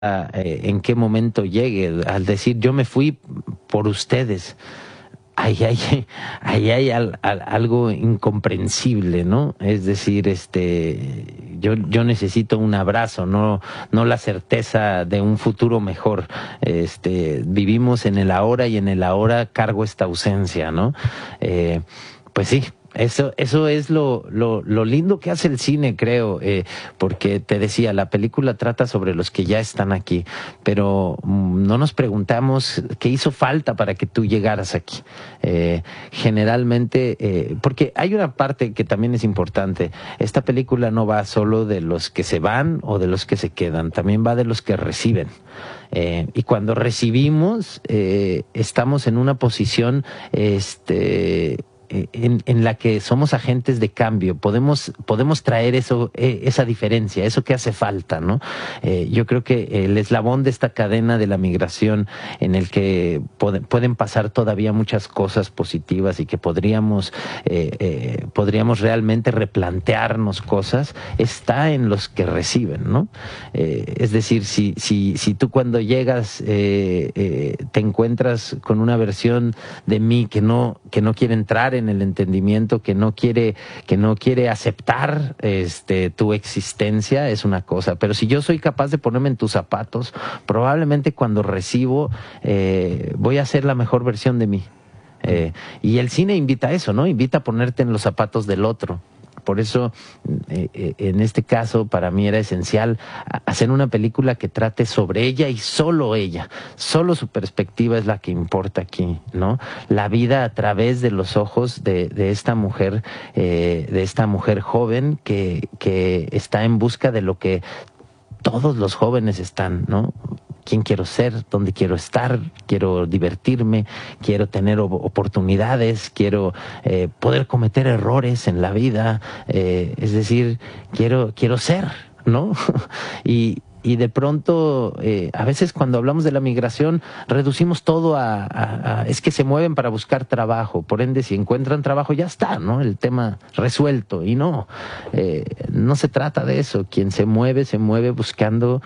en qué momento llegue, al decir yo me fui por ustedes. Ahí hay algo incomprensible, ¿no? Es decir, yo necesito un abrazo, no la certeza de un futuro mejor. Vivimos en el ahora y en el ahora cargo esta ausencia, ¿no? Pues sí. Eso es lo lindo que hace el cine, creo, porque te decía, la película trata sobre los que ya están aquí, pero no nos preguntamos qué hizo falta para que tú llegaras aquí. Generalmente, porque hay una parte que también es importante, esta película no va solo de los que se van o de los que se quedan, también va de los que reciben. Y cuando recibimos, estamos en una posición, en la que somos agentes de cambio, podemos traer esa diferencia, eso que hace falta, ¿no? Yo creo que el eslabón de esta cadena de la migración, en el que pueden pasar todavía muchas cosas positivas y que podríamos realmente replantearnos cosas, está en los que reciben, ¿no? Es decir, si tú cuando llegas te encuentras con una versión de mí que no quiere entrar en el entendimiento, que no quiere aceptar tu existencia, es una cosa, pero si yo soy capaz de ponerme en tus zapatos, probablemente cuando recibo voy a ser la mejor versión de mí. Y el cine invita a eso, ¿no? Invita a ponerte en los zapatos del otro. Por eso, en este caso, para mí era esencial hacer una película que trate sobre ella y solo ella. Solo su perspectiva es la que importa aquí, ¿no? La vida a través de los ojos de esta mujer joven que está en busca de lo que todos los jóvenes están, ¿no? ¿Quién quiero ser? ¿Dónde quiero estar? Quiero divertirme, quiero tener oportunidades, quiero poder cometer errores en la vida, es decir, quiero ser, ¿no? Y de pronto, a veces cuando hablamos de la migración, reducimos todo es que se mueven para buscar trabajo, por ende, si encuentran trabajo, ya está, ¿no? El tema resuelto. Y no se trata de eso. Quien se mueve buscando,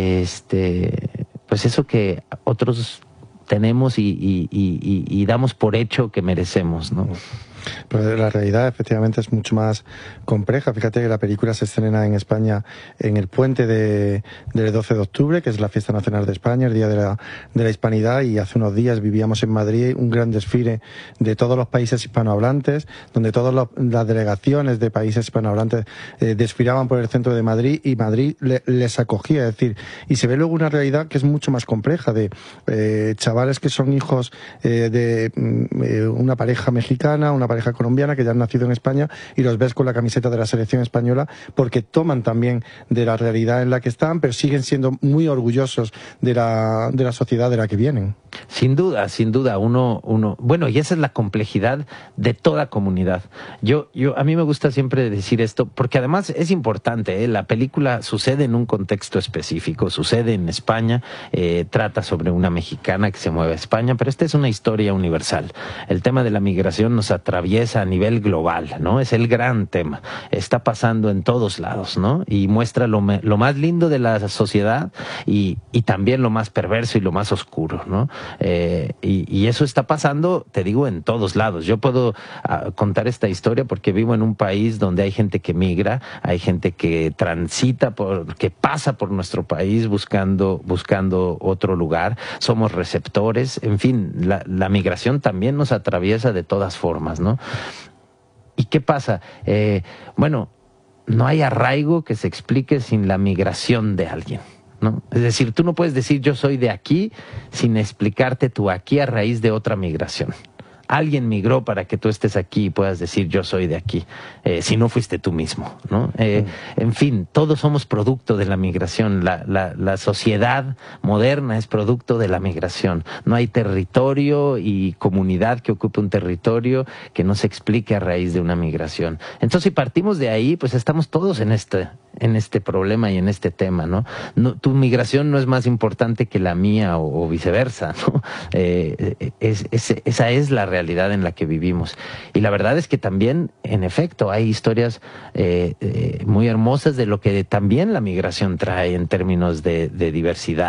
pues eso que otros tenemos y damos por hecho que merecemos, ¿no? Pero la realidad efectivamente es mucho más compleja. Fíjate que la película se estrena en España en el puente del 12 de octubre, que es la fiesta nacional de España, el Día de la Hispanidad, y hace unos días vivíamos en Madrid un gran desfile de todos los países hispanohablantes, donde todas las delegaciones de países hispanohablantes desfilaban por el centro de Madrid, y Madrid les acogía. Es decir, y se ve luego una realidad que es mucho más compleja, de chavales que son hijos de una pareja mexicana, una pareja colombiana que ya han nacido en España, y los ves con la camiseta de la selección española porque toman también de la realidad en la que están, pero siguen siendo muy orgullosos de la sociedad de la que vienen. Sin duda, bueno, y esa es la complejidad de toda comunidad. A mí me gusta siempre decir esto, porque además es importante, la película sucede en un contexto específico, sucede en España, trata sobre una mexicana que se mueve a España, pero esta es una historia universal. El tema de la migración nos atraviesa a nivel global, ¿no? Es el gran tema. Está pasando en todos lados, ¿no? Y muestra lo más lindo de la sociedad y también lo más perverso y lo más oscuro, ¿no? Y eso está pasando, te digo, en todos lados. Yo puedo contar esta historia porque vivo en un país donde hay gente que migra, hay gente que transita, que pasa por nuestro país buscando otro lugar. Somos receptores, en fin, la migración también nos atraviesa de todas formas, ¿no? ¿Y qué pasa? Bueno, no hay arraigo que se explique sin la migración de alguien, ¿no? Es decir, tú no puedes decir yo soy de aquí sin explicarte tu aquí a raíz de otra migración. Alguien migró para que tú estés aquí y puedas decir yo soy de aquí, si no fuiste tú mismo, ¿no? En fin, todos somos producto de la migración. La sociedad moderna es producto de la migración. No hay territorio y comunidad que ocupe un territorio que no se explique a raíz de una migración. Entonces, si partimos de ahí, pues estamos todos en en este problema y en este tema, ¿no? Tu migración no es más importante que la mía o viceversa, ¿no? Esa es la realidad en la que vivimos. Y la verdad es que también, en efecto, hay historias muy hermosas de lo que también la migración trae en términos de diversidad.